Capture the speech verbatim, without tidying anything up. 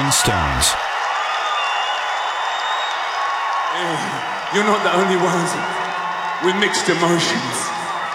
Rolling Stones. You're not the only ones with mixed emotions.